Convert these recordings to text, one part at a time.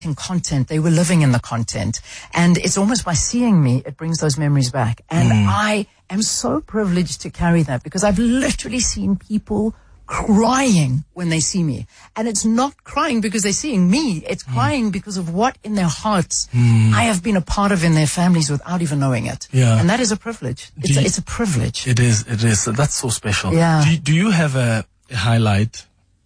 in content. They were living in the content. And it's almost by seeing me, it brings those memories back. And I am so privileged to carry that because I've literally seen people crying when they see me. And it's not crying because they're seeing me. It's crying because of what in their hearts I have been a part of in their families without even knowing it. Yeah. And that is a privilege. It's a privilege. It is. That's so special. Yeah. Do you have a highlight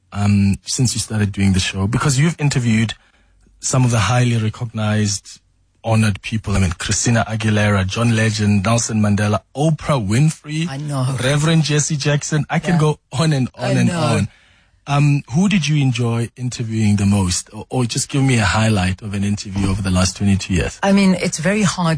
since you started doing the show? Because you've interviewed some of the highly recognized, honored people. I mean, Christina Aguilera, John Legend, Nelson Mandela, Oprah Winfrey, I know. Reverend Jesse Jackson. I can go on and on and on. Who did you enjoy interviewing the most? Or just give me a highlight of an interview over the last 22 years. I mean, it's very hard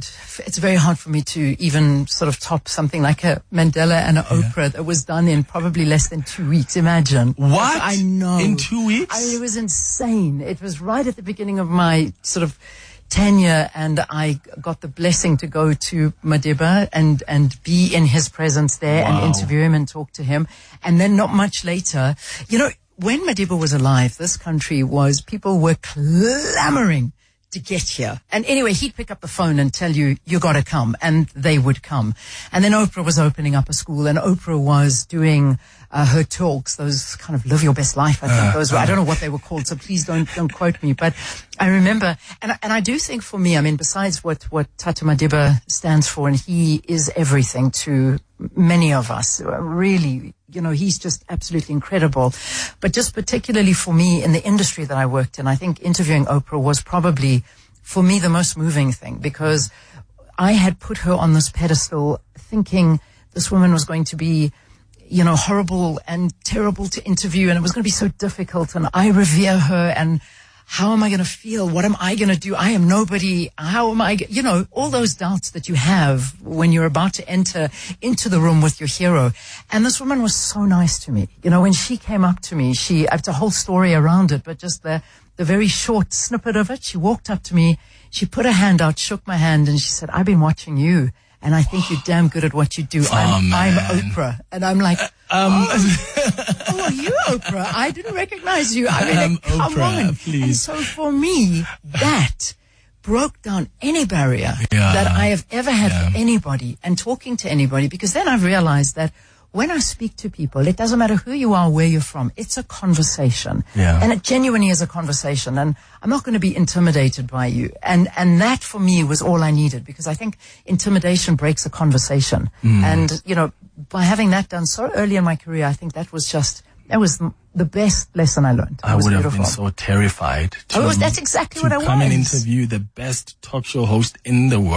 for me to even sort of top something like a Mandela and an Oprah that was done in probably less than 2 weeks. Imagine. What? I know. In 2 weeks? I mean, it was insane. It was right at the beginning of my sort of tenure, and I got the blessing to go to Madiba and be in his presence there and interview him and talk to him. And then not much later, you know, when Madiba was alive, this country people were clamoring to get here. And anyway, he'd pick up the phone and tell you got to come, and they would come. And then Oprah was opening up a school, and Oprah was doing her talks, those kind of live your best life, I think those were, I don't know what they were called, so please don't quote me. But I remember, and I do think for me, I mean, besides what Tata Madiba stands for, and he is everything to many of us, really, you know, he's just absolutely incredible. But just particularly for me in the industry that I worked in, I think interviewing Oprah was probably, for me, the most moving thing, because I had put her on this pedestal thinking this woman was going to be, you know, horrible and terrible to interview, and it was going to be so difficult, and I revere her, and how am I going to feel? What am I going to do? I am nobody. How am I, you know, all those doubts that you have when you're about to enter into the room with your hero. And this woman was so nice to me. You know, when she came up to me, it's a whole story around it, but just the very short snippet of it, she walked up to me, she put her hand out, shook my hand, and she said, I've been watching you, and I think you're damn good at what you do. I'm Oprah. And I'm like, are you Oprah? I didn't recognize you. I mean, like, come Oprah, on. please. And so for me, that broke down any barrier that I have ever had for anybody and talking to anybody, because then I've realized that when I speak to people, it doesn't matter who you are, where you're from. It's a conversation. Yeah. And it genuinely is a conversation. And I'm not going to be intimidated by you. And that for me was all I needed, because I think intimidation breaks a conversation. And, you know, by having that done so early in my career, I think that was the best lesson I learned. I would have been so terrified that's exactly what I was. Come and interview the best talk show host in the world.